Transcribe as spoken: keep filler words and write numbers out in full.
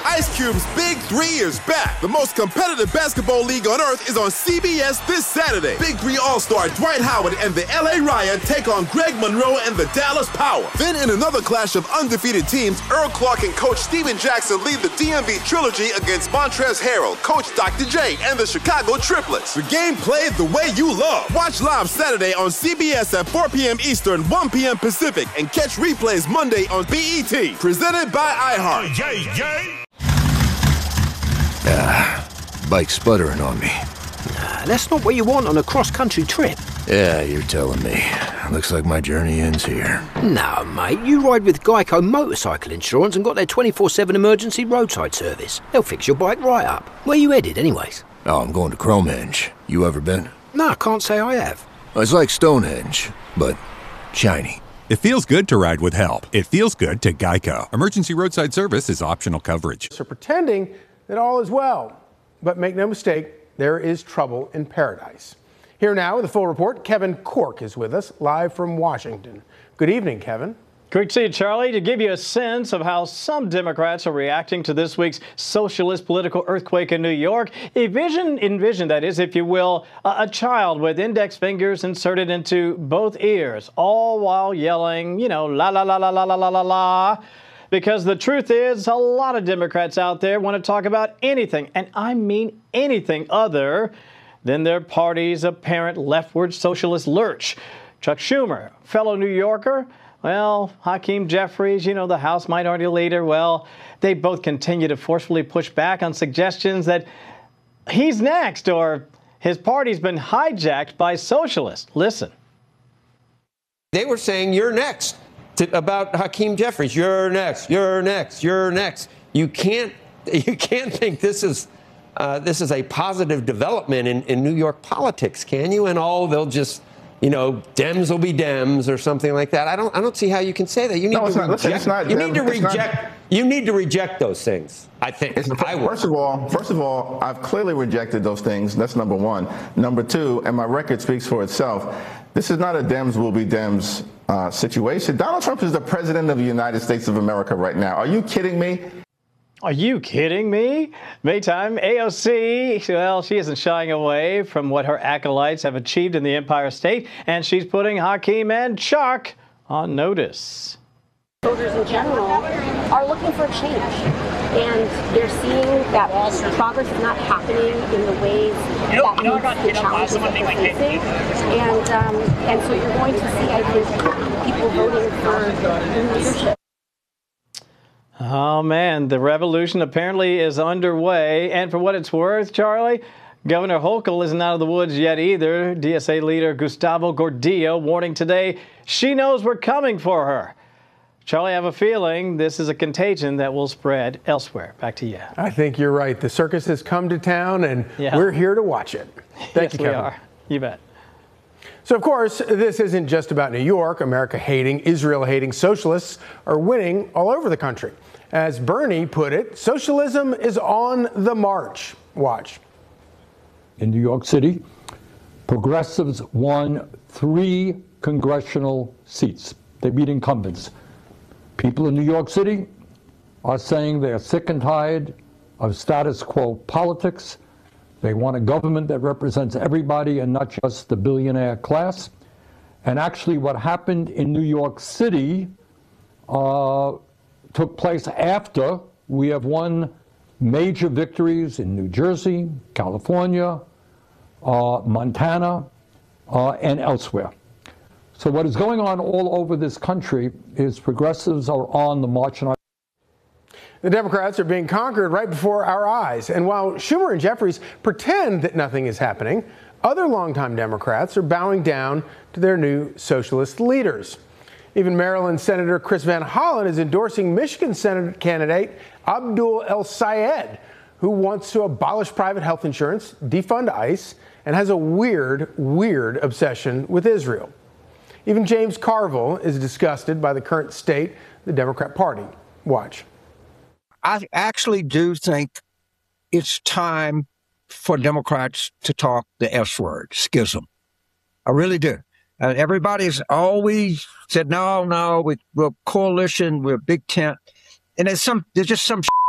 Ice Cube's Big Three is back. The most competitive basketball league on earth is on C B S this Saturday. Big Three All-Star Dwight Howard and the L A Riot take on Greg Monroe and the Dallas Power. Then in another clash of undefeated teams, Earl Clark and Coach Steven Jackson lead the D M V Trilogy against Montrezl Harrell, Coach Doctor J, and the Chicago Triplets. The game played the way you love. Watch live Saturday on C B S at four p.m. Eastern, one p.m. Pacific, and catch replays Monday on B E T. Presented by iHeart. Yay, yay. Ah, bike sputtering on me. Nah, that's not what you want on a cross-country trip. Yeah, you're telling me. Looks like my journey ends here. No, mate, you ride with Geico Motorcycle Insurance and got their twenty-four seven emergency roadside service. They'll fix your bike right up. Where you headed, anyways? Oh, I'm going to Cromehenge. You ever been? No, I can't say I have. It's like Stonehenge, but shiny. It feels good to ride with help. It feels good to Geico. Emergency roadside service is optional coverage. So pretending that all is well. But make no mistake, there is trouble in paradise. Here now with a full report, Kevin Corke is with us live from Washington. Good evening, Kevin. Great to see you, Charlie. To give you a sense of how some Democrats are reacting to this week's socialist political earthquake in New York, envision, envision that is, if you will, a, a child with index fingers inserted into both ears, all while yelling, you know, la la la la la la la la la. Because the truth is, a lot of Democrats out there want to talk about anything, and I mean anything other than their party's apparent leftward socialist lurch. Chuck Schumer, fellow New Yorker, well, Hakeem Jeffries, you know, the House Minority Leader, well, they both continue to forcefully push back on suggestions that he's next or his party's been hijacked by socialists. Listen. They were saying, you're next. To, about Hakeem Jeffries, you're next, you're next, you're next. You can't, you can't think this is, uh, this is a positive development in, in New York politics, can you? And oh, they'll just, you know, Dems will be Dems or something like that. I don't, I don't see how you can say that. You need no, to it's not, reject. listen, it's not, you need to it's reject. Not, you need to reject those things. I think. It's, I first of all, first of all, I've clearly rejected those things. That's number one. Number two, and my record speaks for itself. This is not a Dems will be Dems uh, situation. Donald Trump is the president of the United States of America right now. Are you kidding me? Are you kidding me? Maytime, A O C, well, she isn't shying away from what her acolytes have achieved in the Empire State, and she's putting Hakeem and Chuck on notice. Voters in general are looking for change, and they're seeing that progress is not happening in the ways you know, that you know, meets the challenges that they're facing. And, um, and so you're going to see, I think, people voting for new leadership. Oh, man, the revolution apparently is underway. And for what it's worth, Charlie, Governor Hochul isn't out of the woods yet either. D S A leader Gustavo Gordillo warning today she knows we're coming for her. Charlie, I have a feeling this is a contagion that will spread elsewhere. Back to you. I think you're right. The circus has come to town, and yeah. we're here to watch it. Thank yes, you, Kevin. we are. You bet. So, of course, this isn't just about New York. America-hating, Israel-hating socialists are winning all over the country. As Bernie put it, socialism is on the march. Watch. In New York City, progressives won three congressional seats. They beat incumbents. People in New York City are saying they're sick and tired of status quo politics. They want a government that represents everybody and not just the billionaire class. And actually what happened in New York City uh, took place after we have won major victories in New Jersey, California, uh, Montana, uh, and elsewhere. So what is going on all over this country is progressives are on the march. And the Democrats are being conquered right before our eyes. And while Schumer and Jeffries pretend that nothing is happening, other longtime Democrats are bowing down to their new socialist leaders. Even Maryland Senator Chris Van Hollen is endorsing Michigan Senate candidate Abdul El-Sayed, who wants to abolish private health insurance, defund ICE, and has a weird, weird obsession with Israel. Even James Carville is disgusted by the current state of the Democrat Party. Watch. I actually do think it's time for Democrats to talk the S word, schism. I really do. Uh, everybody's always said, no, no, we, we're a coalition, we're a big tent. And there's some, there's just some